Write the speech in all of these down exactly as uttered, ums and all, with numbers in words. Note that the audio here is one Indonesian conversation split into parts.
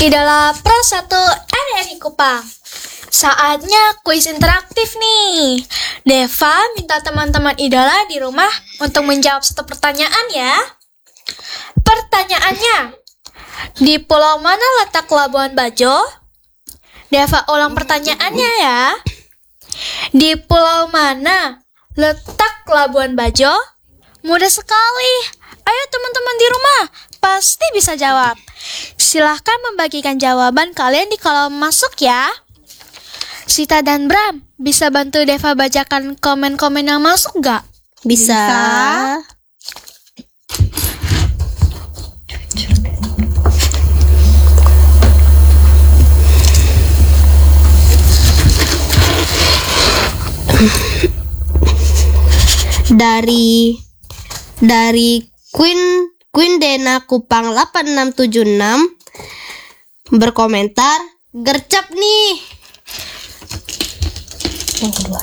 Idola Pro satu R R I Kupang. Saatnya kuis interaktif nih. Deva minta teman-teman idola di rumah untuk menjawab satu pertanyaan ya. Pertanyaannya, di pulau mana letak Labuan Bajo? Deva ulang pertanyaannya ya. Di pulau mana letak Labuan Bajo? Mudah sekali. Ayo teman-teman di rumah, pasti bisa jawab. Silahkan membagikan jawaban kalian di kolom masuk ya. Sita dan Bram, bisa bantu Deva bacakan komen-komen yang masuk gak? Bisa. Bisa. Dari dari Queen Queen Dena Kupang delapan enam tujuh enam berkomentar, gercep nih. Yang kedua.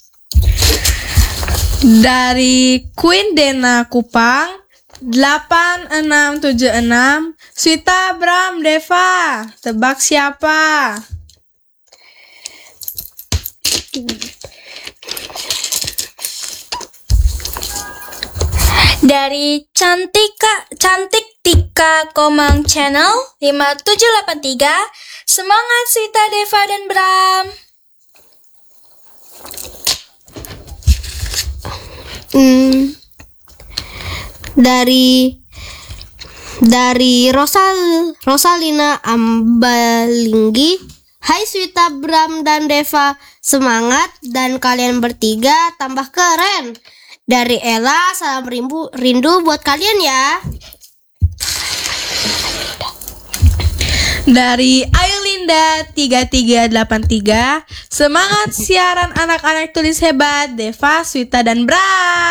Dari Queen Dena Kupang delapan enam tujuh enam, Swita, Bram, Deva. Tebak siapa? Dari Cantika Cantik Tika Komang Channel lima tujuh delapan tiga. Semangat Sita, Deva dan Bram. Hmm. Dari dari Rosal Rosalina Ambalinggi. Hai Swita, Bram dan Deva, semangat dan kalian bertiga tambah keren. Dari Ella, salam rindu, rindu buat kalian ya. Dari Ayulinda tiga tiga delapan tiga, semangat siaran anak-anak tulis hebat, Deva, Swita dan Bram.